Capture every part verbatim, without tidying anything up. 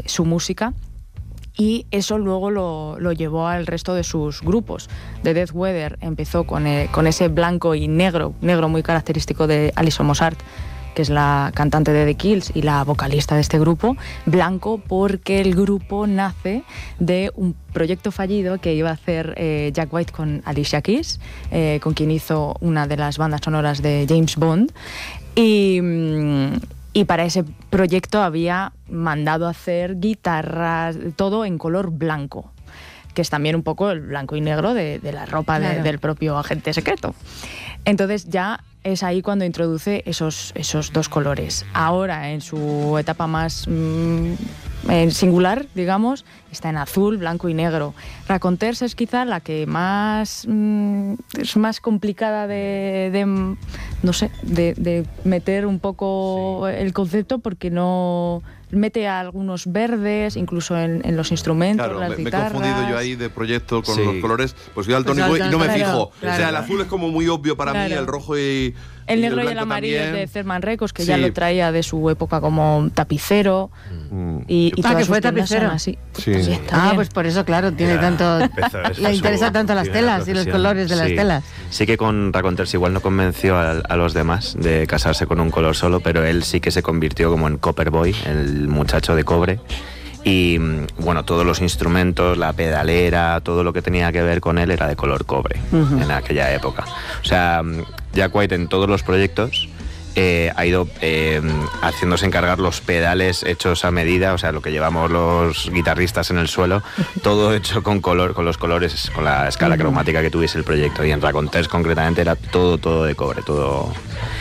su música. Y eso luego lo, lo llevó al resto de sus grupos. The Death Weather empezó con, eh, con ese blanco y negro, negro muy característico de Alison Mosshart, que es la cantante de The Kills y la vocalista de este grupo. Blanco porque el grupo nace de un proyecto fallido que iba a hacer eh, Jack White con Alicia Keys, eh, con quien hizo una de las bandas sonoras de James Bond. Y... Mm, Y para ese proyecto había mandado hacer guitarras, todo en color blanco, que es también un poco el blanco y negro de, de la ropa claro. de, del propio agente secreto. Entonces ya es ahí cuando introduce esos, esos dos colores. Ahora, en su etapa más mmm, en singular, digamos, está en azul, blanco y negro. Raconteurs es quizá la que más mmm, es más complicada de, de no sé, de, de meter un poco sí. el concepto, porque no mete a algunos verdes, incluso en, en los instrumentos, claro, las me, guitarras. Me he confundido yo ahí de proyecto con sí. los colores, pues voy al pues tónico y no me claro, fijo. Claro. O sea, el azul es como muy obvio para claro. mí, el rojo y el negro y el, y el amarillo también. de Cerman Records, que sí. ya lo traía de su época como tapicero. Mm. Y, y ah, que fue tapicero. Así. Sí. Pues ah, bien. Pues por eso, claro, tiene ya, tanto le interesa tanto las telas y los colores de sí. las telas. Sí que con Raconteurs igual no convenció a, a los demás de casarse con un color solo, pero él sí que se convirtió como en Copper Boy, el muchacho de cobre. Y bueno, todos los instrumentos, la pedalera, todo lo que tenía que ver con él era de color cobre uh-huh. en aquella época. O sea, Jack White en todos los proyectos eh, ha ido eh, haciéndose encargar los pedales hechos a medida, o sea, lo que llevamos los guitarristas en el suelo, todo hecho con color, con los colores, con la escala uh-huh. cromática que tuviese el proyecto. Y en Raconteurs concretamente era todo, todo de cobre, todo...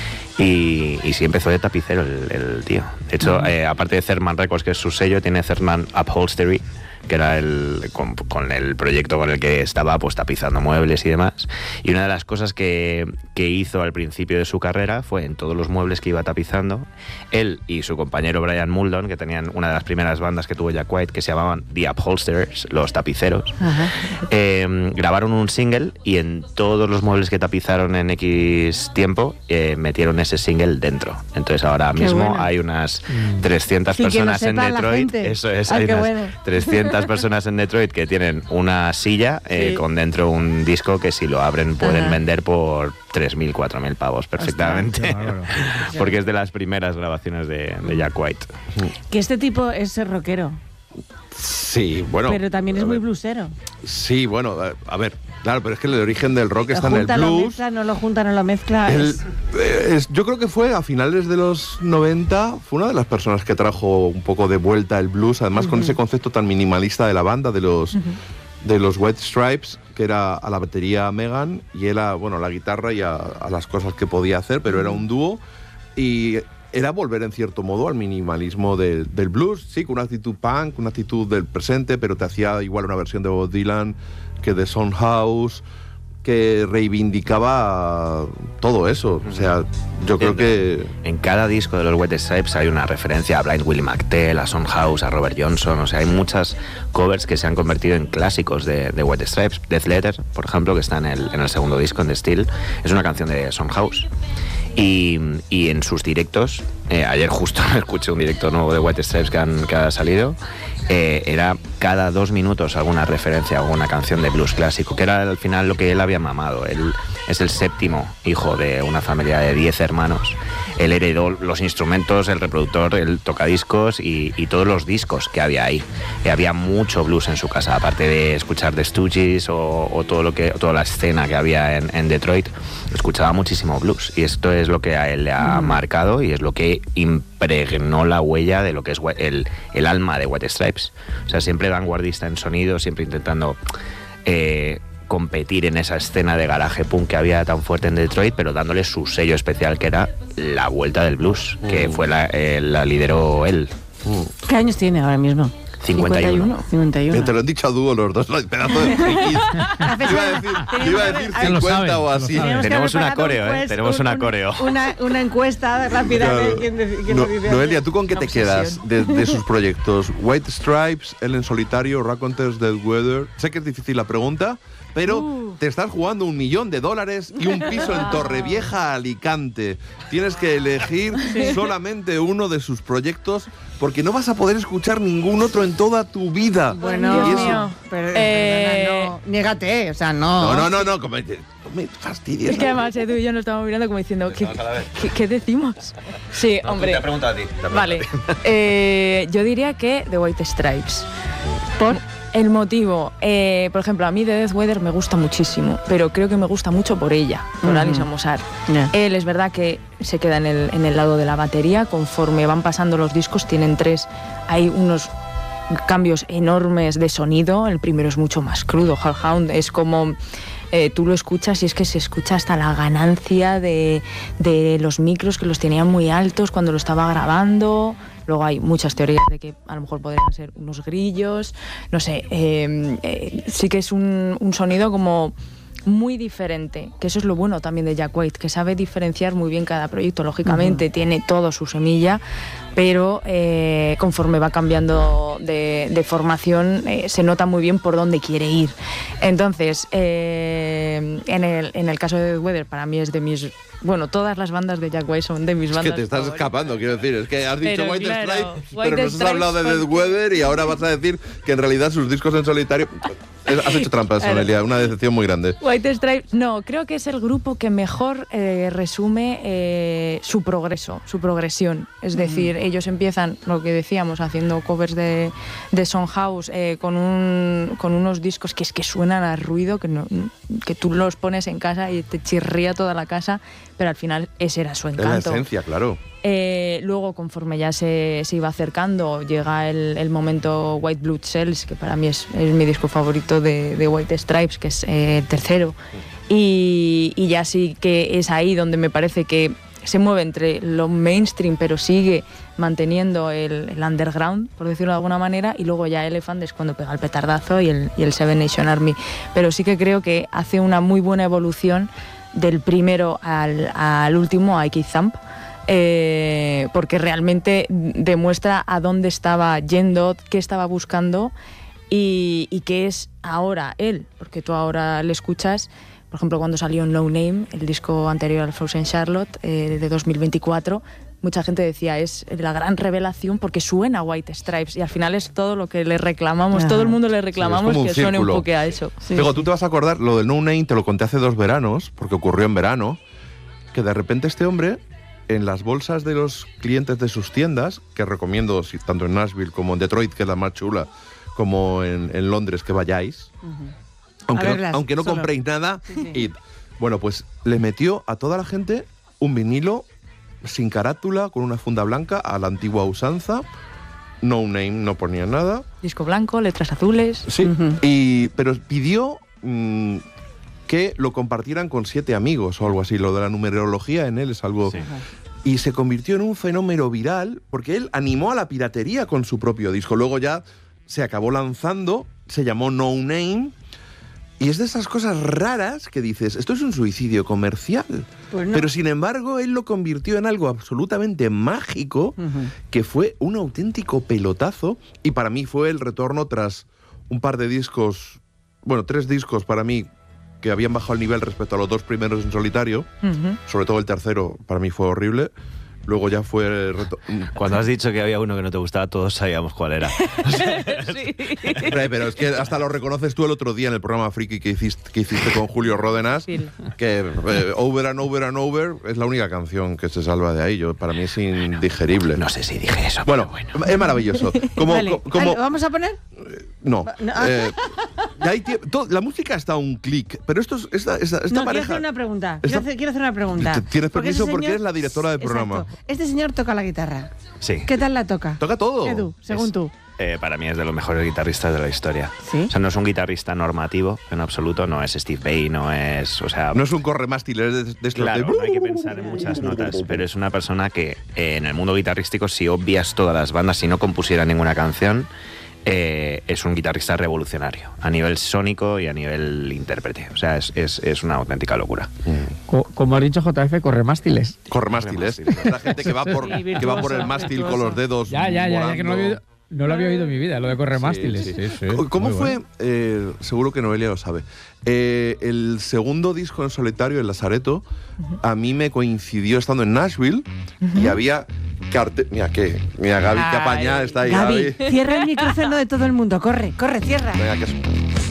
Y, y sí empezó de tapicero el, el tío. De hecho, uh-huh. eh, aparte de Cerman Records, que es su sello, tiene Cerman Upholstery, que era el con, con el proyecto con el que estaba pues tapizando muebles y demás. Y una de las cosas que, que hizo al principio de su carrera fue en todos los muebles que iba tapizando, él y su compañero Brian Muldoon, que tenían una de las primeras bandas que tuvo Jack White, que se llamaban The Upholsterers, los tapiceros, uh-huh. eh, grabaron un single y en todos los muebles que tapizaron en X tiempo eh, metieron ese single dentro. Entonces ahora qué mismo bueno. hay unas trescientas sí, personas en Detroit. Eso es, Ay, hay unas bueno. trescientas personas en Detroit que tienen una silla eh, sí. con dentro un disco que si lo abren pueden Ajá. vender por tres mil, cuatro mil pavos perfectamente. Porque es de las primeras grabaciones de, de Jack White. Que este tipo es rockero. Sí, bueno. Pero también es muy bluesero. Sí, bueno, a ver, claro, pero es que el origen del rock está en el junta, blues. Lo mezcla, no lo junta, no lo mezcla. El, es... Es, yo creo que fue a finales de los noventa, fue una de las personas que trajo un poco de vuelta el blues, además uh-huh. con ese concepto tan minimalista de la banda, de los, uh-huh. de los White Stripes, que era a la batería Megan y él a, bueno, la guitarra y a, a las cosas que podía hacer, pero era un dúo y era volver en cierto modo al minimalismo de, del blues, sí, con una actitud punk, una actitud del presente, pero te hacía igual una versión de Bob Dylan que de Sondhaus, que reivindicaba todo eso. O sea, yo creo en, que... En cada disco de los White Stripes hay una referencia a Blind Willie McTell, a Sondhaus, a Robert Johnson. O sea, hay muchas covers que se han convertido en clásicos de, de White Stripes. Death Letter, por ejemplo, que está en el, en el segundo disco, en The Still, es una canción de Sondhaus. Y, y en sus directos, eh, ayer justo escuché un directo nuevo de White Stripes que, han, que ha salido, eh, era cada dos minutos alguna referencia a alguna canción de blues clásico, que era al final lo que él había mamado. Él es el séptimo hijo de una familia de diez hermanos. Él heredó los instrumentos, el reproductor, el tocadiscos y, y todos los discos que había ahí. Y había mucho blues en su casa, aparte de escuchar The Stooges o, o todo lo que, toda la escena que había en, en Detroit. Escuchaba muchísimo blues y esto es lo que a él le ha mm. marcado y es lo que impregnó la huella de lo que es el, el alma de White Stripes. O sea, siempre vanguardista en sonido, siempre intentando eh, competir en esa escena de garaje punk que había tan fuerte en Detroit, pero dándole su sello especial, que era la vuelta del blues, mm. que fue la, eh, la lideró él. ¿Qué años tiene ahora mismo? cincuenta y uno. cincuenta y uno. Te lo han dicho a dúo los dos, pedazo de frikis. Iba a decir, iba a decir cincuenta o así. Tenemos una coreo, ¿eh? Tenemos una coreo. Una, una encuesta rápida Claro. de quién, de, quién No, lo dice. Noelia, ¿tú con qué te Obsesión. quedas de, de sus proyectos? White Stripes, El en solitario, Raconteurs Dead Weather. Sé que es difícil la pregunta, pero Uh. te estás jugando un millón de dólares y un piso en Torrevieja, Alicante. Tienes que elegir solamente uno de sus proyectos porque no vas a poder escuchar ningún otro en toda tu vida. Bueno, Y Dios eso- mío. pero, Eh, perdona, no, niégate, o sea, no. No, no, no, no, como- no me fastidies. Es que además Edu y yo nos estábamos mirando como diciendo, ¿qué, qué, qué decimos? Sí, hombre. Te he preguntado a ti. te he Vale. preguntado a ti. Eh, yo diría que The White Stripes. Por el motivo. Eh, por ejemplo, a mí de Death Weather me gusta muchísimo, pero creo que me gusta mucho por ella, por Ujú. Alison Mosar. Ya. Él es verdad que se queda en el, en el lado de la batería. Conforme van pasando los discos, tienen tres, hay unos cambios enormes de sonido. El primero es mucho más crudo. Hellhound es como... Eh, tú lo escuchas y es que se escucha hasta la ganancia de, de los micros, que los tenían muy altos cuando lo estaba grabando. Luego hay muchas teorías de que a lo mejor podrían ser unos grillos. No sé, eh, eh, sí que es un, un sonido como muy diferente, que eso es lo bueno también de Jack White, que sabe diferenciar muy bien cada proyecto. Lógicamente uh-huh. tiene todo su semilla, pero eh, conforme va cambiando de, de formación eh, se nota muy bien por dónde quiere ir. Entonces, eh, en, el, en el caso de Death Weather, para mí es de mis... Bueno, todas las bandas de Jack White son de mis es bandas que te estás favoritas. escapando, quiero decir. Es que has dicho Pero White claro, Stripes, White pero nos has Stripes hablado de Death porque- Weather y ahora vas a decir que en realidad sus discos en solitario... Has hecho trampas, Claro. Noelia, una decepción muy grande. White Stripes, no, creo que es el grupo que mejor eh, resume eh, su progreso, su progresión. Es decir, mm. ellos empiezan, lo que decíamos, haciendo covers de, de Soundhouse eh, con, un, con unos discos que es que suenan a ruido, que, no, que tú los pones en casa y te chirría toda la casa, pero al final ese era su encanto. Es la esencia, claro. Eh, luego, conforme ya se, se iba acercando, llega el, el momento White Blood Cells, que para mí es, es mi disco favorito de, de White Stripes, que es eh, el tercero. Y, y ya sí que es ahí donde me parece que se mueve entre lo mainstream, pero sigue manteniendo el, el underground, por decirlo de alguna manera, y luego ya Elephant es cuando pega el petardazo y el, y el Seven Nation Army. Pero sí que creo que hace una muy buena evolución del primero al, al último, a Ike Thump. Eh, porque realmente demuestra a dónde estaba yendo, qué estaba buscando y, y qué es ahora él, porque tú ahora le escuchas, por ejemplo, cuando salió No Name, el disco anterior al Frozen Charlotte, eh, de dos mil veinticuatro, mucha gente decía, es la gran revelación porque suena White Stripes, y al final es todo lo que le reclamamos, Ah, todo el mundo le reclamamos sí, que suene un círculo. poco a eso. Sí, Digo, sí. tú te vas a acordar, lo del No Name te lo conté hace dos veranos, porque ocurrió en verano, que de repente este hombre, en las bolsas de los clientes de sus tiendas, que recomiendo si, tanto en Nashville como en Detroit, que es la más chula, como en, en Londres, que vayáis, Uh-huh. aunque, A no, verlas, aunque no solo. compréis nada, Sí, sí. id. Bueno, pues le metió a toda la gente un vinilo sin carátula, con una funda blanca, a la antigua usanza. No Name no ponía nada. Disco blanco, letras azules. Sí, Ujú. y, pero pidió mm, que lo compartieran con siete amigos o algo así. Lo de la numerología en él es algo... Sí. Y se convirtió en un fenómeno viral porque él animó a la piratería con su propio disco. Luego ya se acabó lanzando, se llamó No Name. Y es de esas cosas raras que dices, esto es un suicidio comercial. Pues no. Pero sin embargo, él lo convirtió en algo absolutamente mágico, Ujú. que fue un auténtico pelotazo. Y para mí fue el retorno tras un par de discos, bueno, tres discos para mí, que habían bajado el nivel respecto a los dos primeros en solitario. Ujú. Sobre todo el tercero, para mí fue horrible. Luego ya fue... el reto- Cuando has dicho que había uno que no te gustaba, todos sabíamos cuál era. Sí. Hombre, pero es que hasta lo reconoces tú el otro día en el programa Friki que hiciste, que hiciste con Julio Ródenas, Sí. que eh, Over and Over and Over es la única canción que se salva de ahí. Yo, para mí es indigerible. No sé si dije eso. Bueno, pero bueno. es maravilloso. Como, Vale. co- como- Vale, ¿vamos a poner? no. no. Eh, y ahí tie- to- la música está a un clic, pero esto es- esta, esta, esta no, quiero pareja... hacer una pregunta. Quiero, Esta- hacer, quiero hacer una pregunta. T- tienes Porque permiso ese porque señor- eres la directora del Exacto. programa. Este señor toca la guitarra. Sí. ¿Qué tal la toca? Toca todo. Edu, según Es- tú. Eh, para mí es de los mejores guitarristas de la historia. ¿Sí? O sea, no es un guitarrista normativo, en absoluto. No es Steve Vai, no es... O sea, No es un corremástil, es de, de estos claro, de... no hay que pensar en muchas notas, pero es una persona que eh, en el mundo guitarrístico, si obvias todas las bandas, si no compusiera ninguna canción, eh, es un guitarrista revolucionario, a nivel sónico y a nivel intérprete. O sea, es, es, es una auténtica locura. Co como ha dicho J F, corre mástiles. Corre mástiles. La gente que va por, sí, que va por el mástil virtuoso. Con los dedos. Ya, ya, ya, ya que no lo, había, no lo había oído en mi vida, lo de correr mástiles. Sí, sí. Sí, sí. ¿Cómo Muy fue? bueno. Eh, seguro que Noelia lo sabe. Eh, el segundo disco en solitario, El Lazareto, uh-huh. a mí me coincidió estando en Nashville uh-huh. y había cartel. Mira, ¿qué? Mira, Gaby, qué apañada está ahí. Gaby, Gaby, cierra el micrófono de todo el mundo. Corre, corre, cierra. Venga, que es...